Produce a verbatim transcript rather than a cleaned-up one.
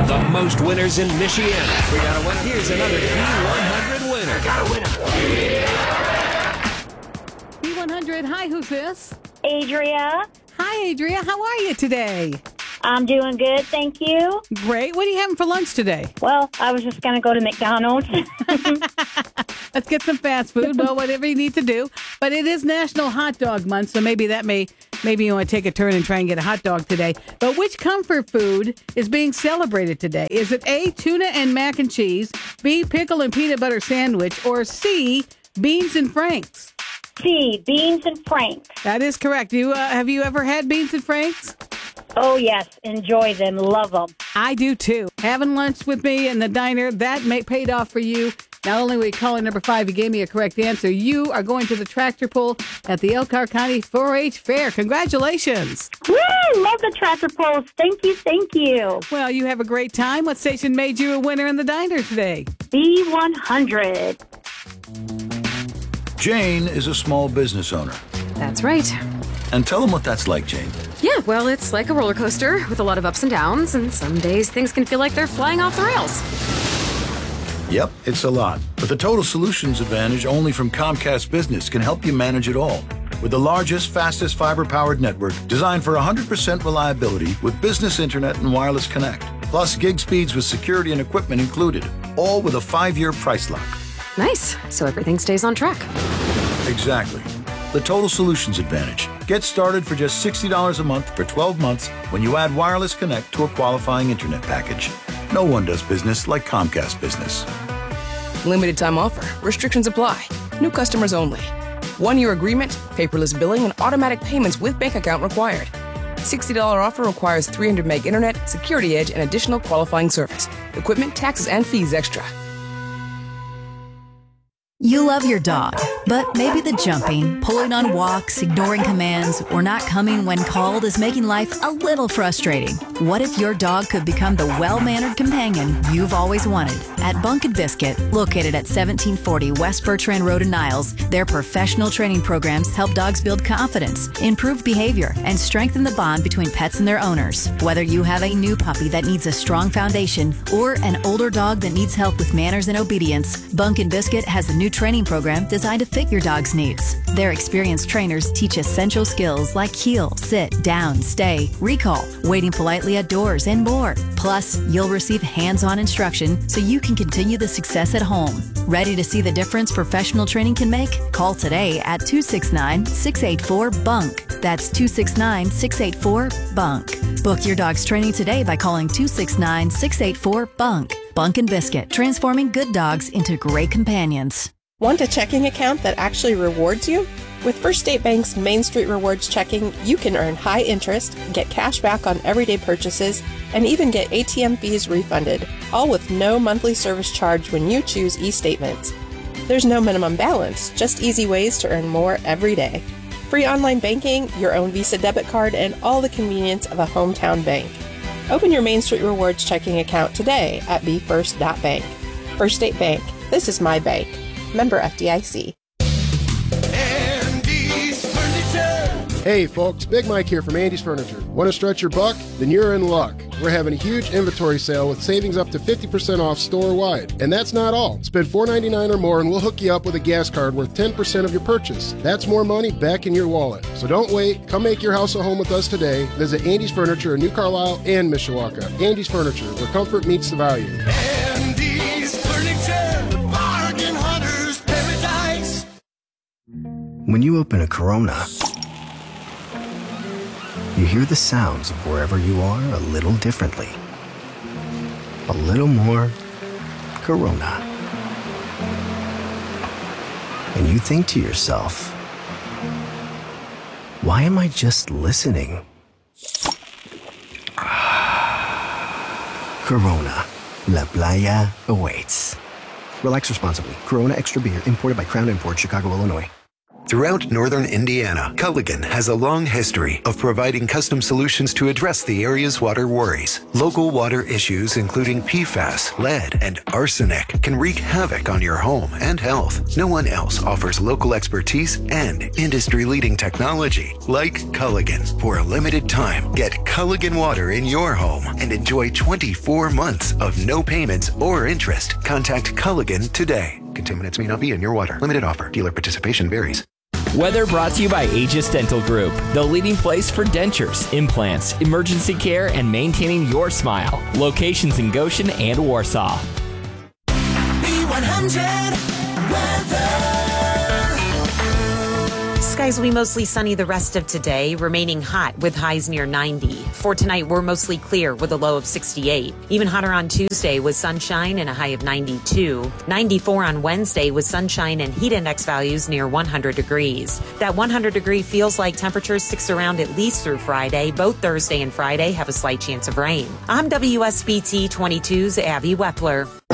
The most winners in Michiana. We got a winner. Here's another B one hundred winner. Got a winner. B one hundred, hi, who's this? Adria. Hi, Adria. How are you today? I'm doing good, thank you. Great. What are you having for lunch today? Well, I was just going to go to McDonald's. Let's get some fast food. Well, whatever you need to do. But it is National Hot Dog Month, so maybe that may, maybe you want to take a turn and try and get a hot dog today. But which comfort food is being celebrated today? Is it A, tuna and mac and cheese, B, pickle and peanut butter sandwich, or C, beans and franks? C, beans and franks. That is correct. You uh, have you ever had beans and franks? Oh, yes. Enjoy them. Love them. I do, too. Having lunch with me in the diner, that may, paid off for you. Not only were you calling number five, you gave me a correct answer. You are going to the tractor pull at the Elkhart County four H Fair. Congratulations. Woo! Love the tractor pulls. Thank you, thank you. Well, you have a great time. What station made you a winner in the diner today? B one hundred. Jane is a small business owner. That's right. And tell them what that's like, Jane. Yeah, well, it's like a roller coaster with a lot of ups and downs, and some days things can feel like they're flying off the rails. Yep, it's a lot. But the Total Solutions Advantage only from Comcast Business can help you manage it all. With the largest, fastest fiber-powered network designed for one hundred percent reliability with business internet and wireless connect. Plus gig speeds with security and equipment included. All with a five-year price lock. Nice. So everything stays on track. Exactly. The Total Solutions Advantage. Get started for just sixty dollars a month for twelve months when you add wireless connect to a qualifying internet package. No one does business like Comcast Business. Limited time offer. Restrictions apply. New customers only. One-year agreement, paperless billing, and automatic payments with bank account required. sixty dollars offer requires three hundred meg internet, security edge, and additional qualifying service. Equipment, taxes, and fees extra. You love your dog, but maybe the jumping, pulling on walks, ignoring commands, or not coming when called is making life a little frustrating. What if your dog could become the well-mannered companion you've always wanted? At Bunk and Biscuit, located at seventeen forty West Bertrand Road in Niles, their professional training programs help dogs build confidence, improve behavior, and strengthen the bond between pets and their owners. Whether you have a new puppy that needs a strong foundation or an older dog that needs help with manners and obedience, Bunk and Biscuit has a new training program designed to fit your dog's needs. Their experienced trainers teach essential skills like heel, sit, down, stay, recall, waiting politely at doors, and more. Plus, you'll receive hands-on instruction so you can continue the success at home. Ready to see the difference professional training can make? Call today at two six nine, six eight four, B U N K. That's two six nine, six eight four, B U N K. Book your dog's training today by calling two six nine, six eight four, B U N K. Bunk and Biscuit, transforming good dogs into great companions. Want a checking account that actually rewards you? With First State Bank's Main Street Rewards checking, you can earn high interest, get cash back on everyday purchases, and even get A T M fees refunded, all with no monthly service charge when you choose eStatements. There's no minimum balance, just easy ways to earn more every day. Free online banking, your own Visa debit card, and all the convenience of a hometown bank. Open your Main Street Rewards checking account today at b first dot bank. First State Bank, this is my bank. Member F D I C. Andy's Furniture. Hey folks, Big Mike here from Andy's Furniture. Want to stretch your buck? Then you're in luck. We're having a huge inventory sale with savings up to fifty percent off store-wide. And that's not all. Spend four ninety-nine or more and we'll hook you up with a gas card worth ten percent of your purchase. That's more money back in your wallet. So don't wait. Come make your house a home with us today. Visit Andy's Furniture in New Carlisle and Mishawaka. Andy's Furniture, where comfort meets the value. Andy's Furniture, the bargain hunter's paradise. When you open a Corona, you hear the sounds of wherever you are a little differently. A little more Corona. And you think to yourself, why am I just listening? Corona, La Playa awaits. Relax responsibly. Corona Extra Beer, imported by Crown Imports, Chicago, Illinois. Throughout northern Indiana, Culligan has a long history of providing custom solutions to address the area's water worries. Local water issues including P FAS, lead, and arsenic can wreak havoc on your home and health. No one else offers local expertise and industry-leading technology like Culligan. For a limited time, get Culligan water in your home and enjoy twenty-four months of no payments or interest. Contact Culligan today. Contaminants may not be in your water. Limited offer. Dealer participation varies. Weather brought to you by Aegis Dental Group, the leading place for dentures, implants, emergency care, and maintaining your smile. Locations in Goshen and Warsaw. B one hundred weather. Skies will be mostly sunny the rest of today, remaining hot with highs near ninety. For tonight, we're mostly clear with a low of sixty-eight. Even hotter on Tuesday with sunshine and a high of ninety-two. ninety-four on Wednesday with sunshine and heat index values near one hundred degrees. That one hundred degree feels like temperature sticks around at least through Friday. Both Thursday and Friday have a slight chance of rain. I'm W S B T twenty-two's Abby Wepler.